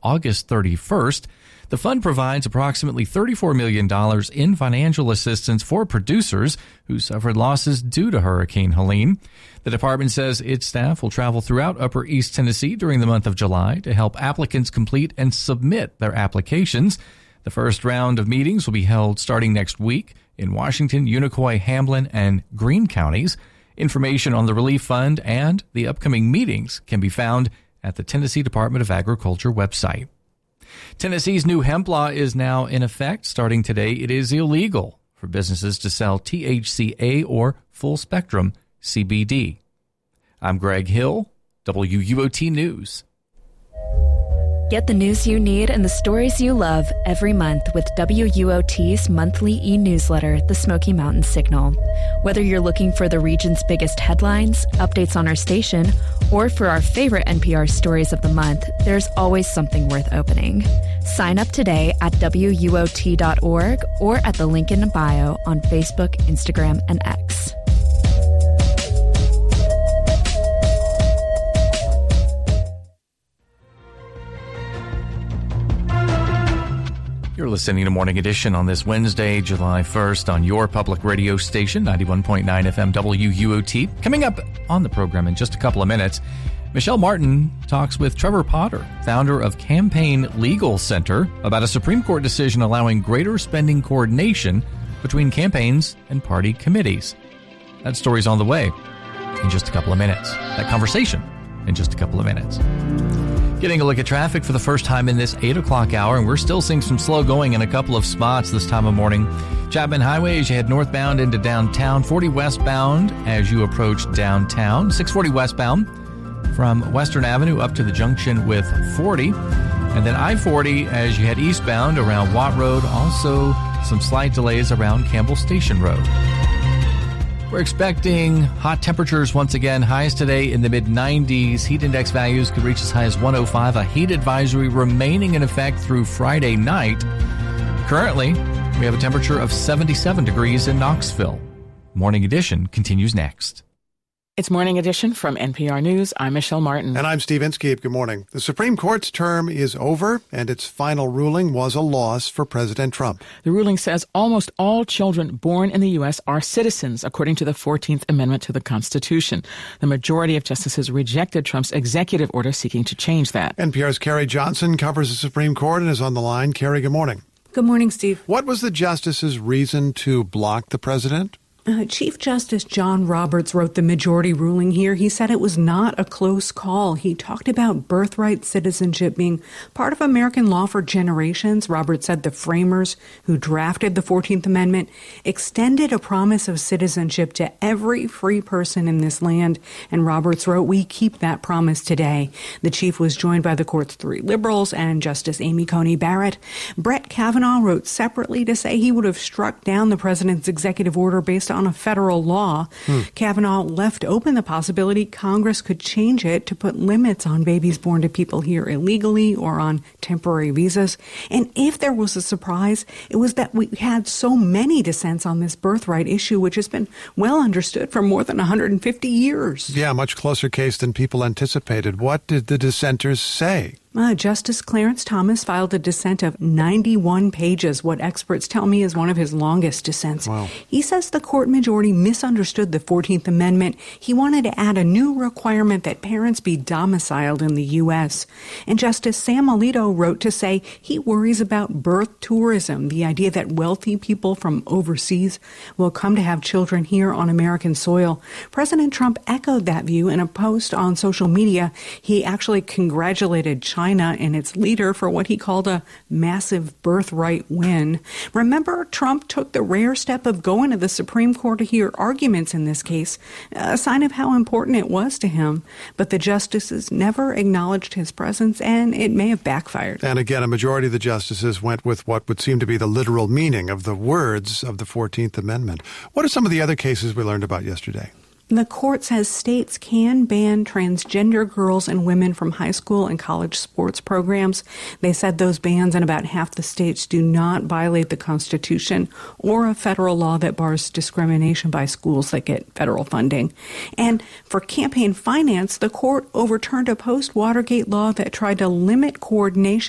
August 31st. The fund provides approximately $34 million in financial assistance for producers who suffered losses due to Hurricane Helene. The department says its staff will travel throughout Upper East Tennessee during the month of July to help applicants complete and submit their applications. The first round of meetings will be held starting next week in Washington, Unicoi, Hamlin, and Greene counties. Information on the Relief Fund and the upcoming meetings can be found at the Tennessee Department of Agriculture website. Tennessee's new hemp law is now in effect. Starting today, it is illegal for businesses to sell THCA or full-spectrum CBD. I'm Greg Hill, WUOT News. Get the news you need and the stories you love every month with WUOT's monthly e-newsletter, The Smoky Mountain Signal. Whether you're looking for the region's biggest headlines, updates on our station, or for our favorite NPR stories of the month, there's always something worth opening. Sign up today at WUOT.org or at the link in the bio on Facebook, Instagram, and X. You're listening to Morning Edition on this Wednesday, July 1st on your public radio station, 91.9 FM WUOT. Coming up on the program in just a couple of minutes, Michelle Martin talks with Trevor Potter, founder of Campaign Legal Center, about a Supreme Court decision allowing greater spending coordination between campaigns and party committees. That story's on the way in just a couple of minutes. That conversation in just a couple of minutes. Getting a look at traffic for the first time in this 8 o'clock hour, and we're still seeing some slow going in a couple of spots this time of morning. Chapman Highway as you head northbound into downtown, 40 westbound as you approach downtown, 640 westbound from Western Avenue up to the junction with 40, and then I-40 as you head eastbound around Watt Road, also some slight delays around Campbell Station Road. We're expecting hot temperatures once again. Highs today in the mid-90s. Heat index values could reach as high as 105. A heat advisory remaining in effect through Friday night. Currently, we have a temperature of 77 degrees in Knoxville. Morning Edition continues next. It's Morning Edition from NPR News. I'm Michelle Martin. And I'm Steve Inskeep. Good morning. The Supreme Court's term is over, and its final ruling was a loss for President Trump. The ruling says almost all children born in the U.S. are citizens, according to the 14th Amendment to the Constitution. The majority of justices rejected Trump's executive order seeking to change that. NPR's Carrie Johnson covers the Supreme Court and is on the line. Carrie, good morning. Good morning, Steve. What was the justice's reason to block the president? Chief Justice John Roberts wrote the majority ruling here. He said it was not a close call. He talked about birthright citizenship being part of American law for generations. Roberts said the framers who drafted the 14th Amendment extended a promise of citizenship to every free person in this land. And Roberts wrote, "We keep that promise today." The chief was joined by the court's three liberals and Justice Amy Coney Barrett. Brett Kavanaugh wrote separately to say he would have struck down the president's executive order based on a federal law. Kavanaugh left open the possibility Congress could change it to put limits on babies born to people here illegally or on temporary visas. And if there was a surprise, it was that we had so many dissents on this birthright issue, which has been well understood for more than 150 years. Yeah, much closer case than people anticipated. What did the dissenters say? Justice Clarence Thomas filed a dissent of 91 pages, what experts tell me is one of his longest dissents. Wow. He says the court majority misunderstood the 14th Amendment. He wanted to add a new requirement that parents be domiciled in the U.S. And Justice Sam Alito wrote to say he worries about birth tourism, the idea that wealthy people from overseas will come to have children here on American soil. President Trump echoed that view in a post on social media. He actually congratulated China and its leader for what he called a massive birthright win. Remember, Trump took the rare step of going to the Supreme Court to hear arguments in this case, a sign of how important it was to him. But the justices never acknowledged his presence, and it may have backfired. And again, a majority of the justices went with what would seem to be the literal meaning of the words of the 14th Amendment. What are some of the other cases we learned about yesterday? The court says states can ban transgender girls and women from high school and college sports programs. They said those bans in about half the states do not violate the Constitution or a federal law that bars discrimination by schools that get federal funding. And for campaign finance, the court overturned a post-Watergate law that tried to limit coordination